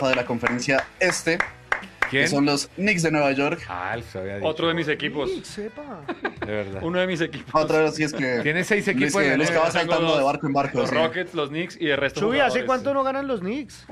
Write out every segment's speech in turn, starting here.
Rafa, de la conferencia Este. ¿Quién? Que son los Knicks de Nueva York. Ah, se había dicho. Otro de mis equipos. Sepa. De verdad. Uno de mis equipos. Otra vez, sí es que... Tiene 6 Luis, equipos. que Luis que va Tengo saltando los- de barco en barco. Los sí. Rockets, los Knicks y el resto Chuy, ¿hace jugadores. cuánto no ganan los Knicks?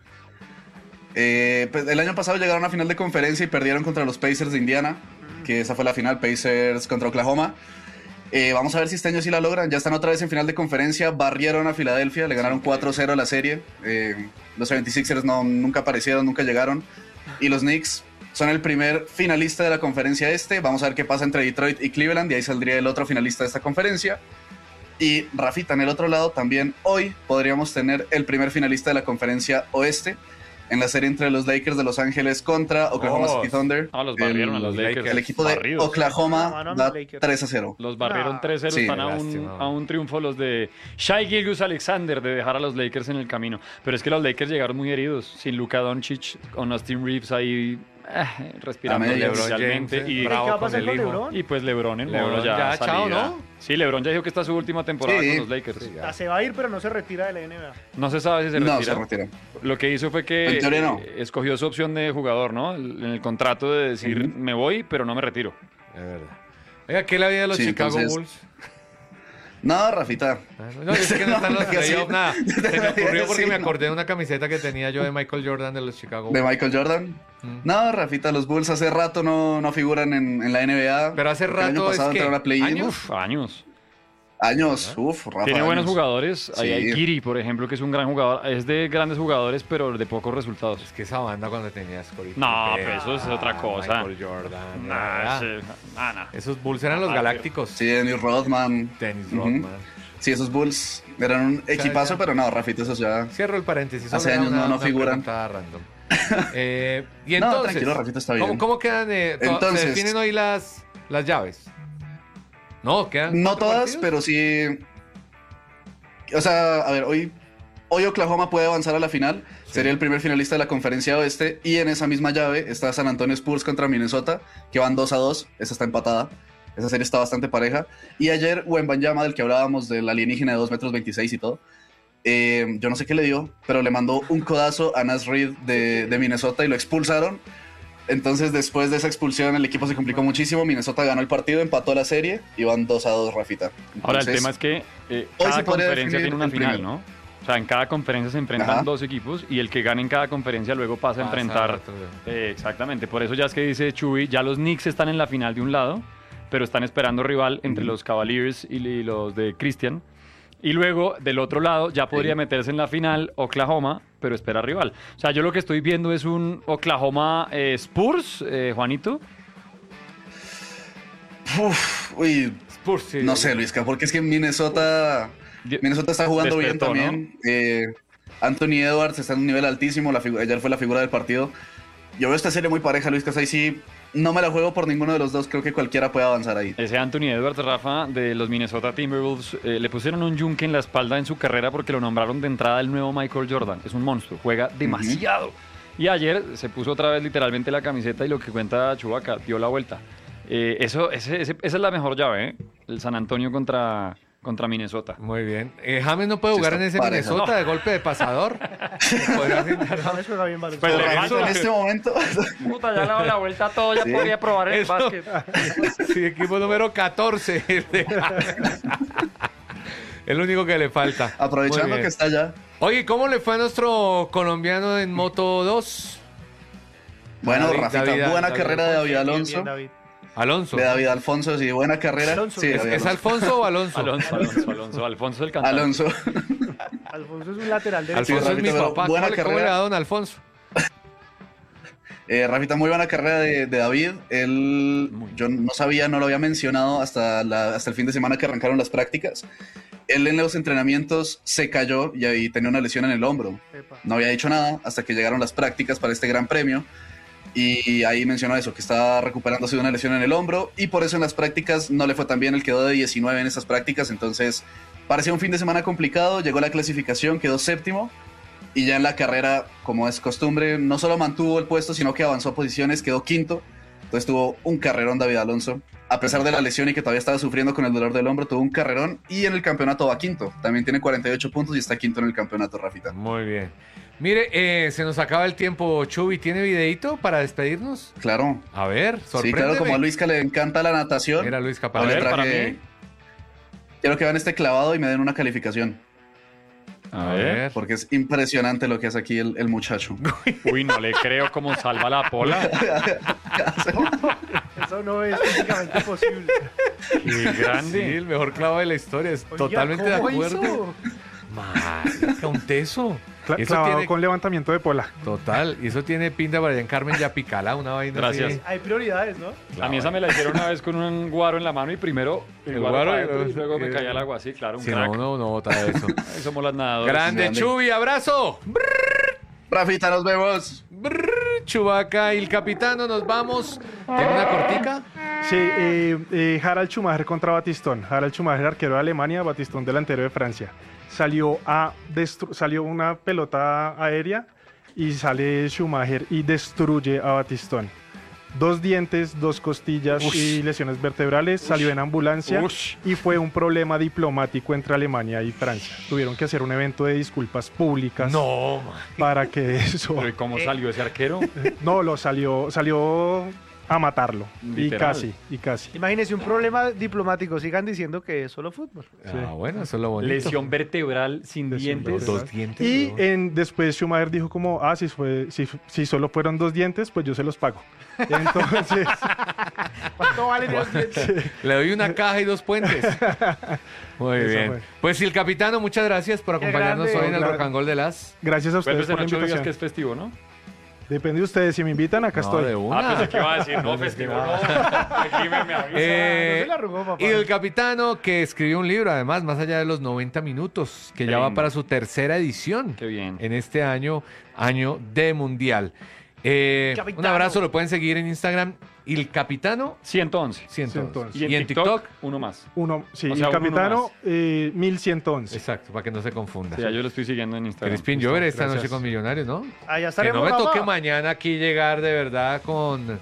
Pues, el año pasado llegaron a final de conferencia y perdieron contra los Pacers de Indiana, que esa fue la final, Pacers contra Oklahoma. Vamos a ver si este año sí la logran. Ya están otra vez en final de conferencia, barrieron a Filadelfia, le ganaron 4-0 la serie. Los 76ers nunca aparecieron, nunca llegaron. Y los Knicks son el primer finalista de la conferencia Este. Vamos a ver qué pasa entre Detroit y Cleveland, y ahí saldría el otro finalista de esta conferencia. Y Rafita, en el otro lado también hoy podríamos tener el primer finalista de la conferencia Oeste, en la serie entre los Lakers de Los Ángeles contra Oklahoma City Thunder. Los barrieron a los Lakers. El equipo de Barridos. Oklahoma No, da Lakers. 3-0. Los barrieron 3-0, Sí, están lástima. a un triunfo los de Shai Gilgeous-Alexander de dejar a los Lakers en el camino. Pero es que los Lakers llegaron muy heridos, sin Luka Doncic, con Austin Reeves ahí respirando A medias. especialmente. LeBron James, Y, ¿Qué va bravo a pasar con con el hijo. LeBron? y pues LeBron en LeBron modo ya, chao, salida. ¿no? Sí, LeBron ya dijo que esta es su última temporada Sí. con los Lakers. Se va a ir, pero no se retira de la NBA. No se sabe si se No, retira. se retira. Lo que hizo fue que En teoría no. escogió su opción de jugador, ¿no? En el contrato de decir, me voy, pero no me retiro. De verdad. Oiga, ¿qué es la vida de los Sí, Chicago entonces- Bulls? No, Rafita. No, yo sé que no están los que sí. playoffs, nada. Se me ocurrió porque Sí. me acordé de una camiseta que tenía yo de Michael Jordan de los Chicago Bulls. De Michael Jordan. No, Rafita, los Bulls hace rato no figuran en la NBA. Pero hace El año rato pasado es que entraron a play-in. años. Uf, años. Años, Rafa. Tiene buenos años. jugadores. Ahí Sí. hay Kiri, por ejemplo, que es un gran jugador. Es de grandes jugadores, pero de pocos resultados. Es que esa banda cuando tenía Scottie No, Pippen, pero eso es otra cosa. Michael Jordan. Nah, ¿verdad? nah. Esos Bulls eran los Ah, galácticos. Sí, Dennis Rodman. Dennis Ujú. Rodman. Sí, esos Bulls eran un equipazo, ya. pero no, Rafita, esos ya... Cierro el paréntesis. solo Hace era años no figuran. pregunta random. Y No, entonces, tranquilo, Rafita, está bien. ¿cómo quedan? ¿Se Entonces- definen hoy las llaves? No, quedan No 4 todas, partidos. pero sí... O sea, a ver, hoy Oklahoma puede avanzar a la final. Sería el primer finalista de la conferencia oeste. Y en esa misma llave está San Antonio Spurs contra Minnesota, que van 2-2. Esa está empatada. Esa serie está bastante pareja. Y ayer Wembanyama, del que hablábamos, del alienígena de 2,26 metros y todo, yo no sé qué le dio, pero le mandó un codazo a Naz Reid de Minnesota y lo expulsaron. Entonces, después de esa expulsión, el equipo se complicó muchísimo. Minnesota ganó el partido, empató la serie y van 2-2, Rafita. Ahora, el Entonces, tema es que hoy cada se podría conferencia definir tiene una el final, primero. ¿no? O sea, en cada conferencia se enfrentan Ajá. dos equipos y el que gane en cada conferencia luego pasa a Pasa enfrentar. al otro. Exactamente, por eso ya es que dice Chuy, ya los Knicks están en la final de un lado, pero están esperando rival entre los Cavaliers y los de Christian. Y luego, del otro lado, ya podría meterse en la final Oklahoma, pero espera rival. O sea, yo lo que estoy viendo es un Oklahoma Spurs, Juanito. Uy, Spurs, sí. no sé, Luisca, porque es que Minnesota está jugando Despertó, bien también. Anthony Edwards está en un nivel altísimo. Ayer fue la figura del partido. Yo veo esta serie muy pareja, Luisca. Ahí sí no me la juego por ninguno de los dos. Creo que cualquiera puede avanzar ahí. Ese Anthony Edwards, Rafa, de los Minnesota Timberwolves, le pusieron un yunque en la espalda en su carrera porque lo nombraron de entrada el nuevo Michael Jordan. Es un monstruo, juega demasiado. Y ayer se puso otra vez literalmente la camiseta y lo que cuenta Chubaca, dio la vuelta. Esa es la mejor llave, ¿eh? El San Antonio contra Minnesota. Muy bien. James no puede Sí, jugar está en ese pareja. Minnesota de golpe de pasador. Podría intentar- James juega bien baloncesto. Pues, Rafita, en este momento, Puta, ya le dado la vuelta a todo, ya Sí. podría probar el Eso. básquet. Sí, equipo número 14. El único que le falta. Muy aprovechando bien. que está allá. Oye, ¿cómo le fue a nuestro colombiano en Moto 2? Bueno, David- Rafita, David- buena David carrera de David Bien, Alonso. bien, David. Alonso. De David Alfonso, sí, buena carrera. Alonso. Sí, ¿Es- David ¿Es Alonso. Alfonso o Alonso? Alfonso el cantante. Alonso. Alfonso es un lateral derecho. Alfonso es mi Rafita, pero papá. buena ¿Cómo le carrera. da don Alfonso? Rafita, muy buena carrera de David. Yo no sabía, no lo había mencionado hasta el fin de semana que arrancaron las prácticas. Él en los entrenamientos se cayó y ahí tenía una lesión en el hombro. Epa. No había hecho nada hasta que llegaron las prácticas para este gran premio. Y ahí mencionó eso, que estaba recuperándose de una lesión en el hombro. Y por eso en las prácticas no le fue tan bien. Él quedó de 19 en esas prácticas. Entonces parecía un fin de semana complicado. Llegó la clasificación, quedó séptimo. Y ya en la carrera, como es costumbre, no solo mantuvo el puesto, sino que avanzó posiciones, quedó quinto. Entonces tuvo un carrerón David Alonso. A pesar de la lesión y que todavía estaba sufriendo con el dolor del hombro, tuvo un carrerón. Y en el campeonato va quinto. También tiene 48 puntos y está quinto en el campeonato, Rafita. Muy bien. Mire, se nos acaba el tiempo, Chubi. ¿Tiene videito para despedirnos? Claro. A ver, Sí, sorpréndeme. claro, como a Luisca le encanta la natación. Mira, Luisca, yo para le ver, para traje- mí. Quiero que vean este clavado y me den una calificación. A ver. Porque es impresionante lo que hace aquí el muchacho. Uy, no le creo cómo salva la pola. Eso no es físicamente posible. Qué Sí, grande. el mejor clavo de la historia. Es Oiga, totalmente de ¿cómo acuerdo. hizo? Marica, un teso. Eso Clavado tiene... con levantamiento de pola. Total. Y eso tiene pinta para allá en Carmen Yapicala, una vaina Gracias. así. Hay prioridades, ¿no? A mí esa me la hicieron una vez con un guaro en la mano y primero el El guaro, guaro para y adentro y luego me luego- caía al agua. Sí, claro, un Si crack. no, no bota eso. Ahí somos las nadadoras. Grande, Grande. Chubi, abrazo. Rafita, nos vemos. Chubaca y el capitano, nos vamos. ¿Tiene una cortica? Sí, Harald Schumacher contra Batistón. Harald Schumacher, arquero de Alemania, Batistón, delantero de Francia. Salió una pelota aérea y sale Schumacher y destruye a Batistón. 2 dientes, 2 costillas y lesiones vertebrales. Salió en ambulancia Ush. y fue un problema diplomático entre Alemania y Francia. Tuvieron que hacer un evento de disculpas públicas No, man. para que eso... Pero ¿y cómo salió ese arquero? No, salió a matarlo. Literal. Y casi. Imagínense un problema diplomático. Sigan diciendo que es solo fútbol. Ah, bueno, eso es lo bonito. Lesión vertebral sin Lesión dientes. Dos dientes. Y weón. después Schumacher dijo como, si solo fueron 2 dientes, pues yo se los pago. Entonces, ¿Cuánto valen los dientes? Le doy una caja y 2 puentes. Muy Eso bien. fue. Pues sí, el capitano, muchas gracias por Qué acompañarnos grande. hoy en el Claro. Rock and Roll de las. gracias a ustedes Vuelves en por la 8 días invitación. que es festivo, ¿no? Depende de ustedes, si me invitan, acá No, estoy. de una. Ah, pensé que iba a decir, no, festivo, no. Aquí me avisa. no se la arrugó, papá. Y el capitano que escribió un libro, además, más allá de los 90 minutos, que Qué ya va lindo. para su tercera edición Qué bien. en este año de Mundial. Un Capitano. abrazo, lo pueden seguir en Instagram. Y el capitano, 111. 111. Y en TikTok, uno más. Sí, O sea, el capitano, uno 1111. Exacto, para que no se confunda. Sí, ya yo lo estoy siguiendo en Instagram. Crispin, yo veré esta gracias. noche con Millonarios, ¿no? Allá Que estaremos, no me papá. toque mañana aquí llegar de verdad con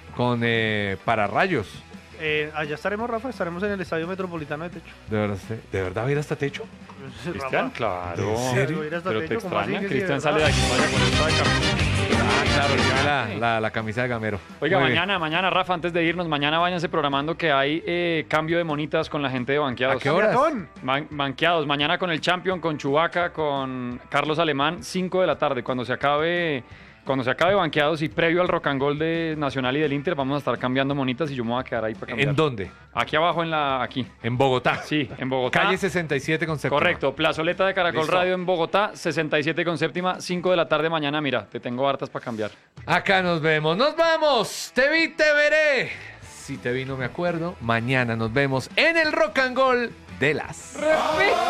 pararrayos. Allá estaremos, Rafa. Estaremos en el Estadio Metropolitano de Techo. ¿De verdad va a ir hasta techo? Cristian, claro. ¿En serio? Voy a ir hasta Pero te Techo, ¿cómo así extraña. que sí, Cristian de sale de verdad? aquí, vaya con esta de camino. Ah, claro, lleva la camisa de gamero. Oiga, Muy bien. mañana, Rafa, antes de irnos, mañana váyanse programando que hay cambio de monitas con la gente de Banqueados. ¿A qué horas? Maratón. Banqueados, mañana con el Champion, con Chubaca, con Carlos Alemán, 5 de la tarde. Cuando se acabe Banqueados y previo al Rock and Roll de Nacional y del Inter, vamos a estar cambiando monitas y yo me voy a quedar ahí para cambiar. ¿En dónde? Aquí abajo aquí. En Bogotá. Sí, en Bogotá. Calle 67 con séptima. Correcto, plazoleta de Caracol Listo. Radio en Bogotá, 67 con séptima, 5 de la tarde mañana. Mira, te tengo hartas para cambiar. Acá nos vemos. ¡Nos vamos! Te vi, te veré. Si te vi, no me acuerdo. Mañana nos vemos en el Rock and Roll de las.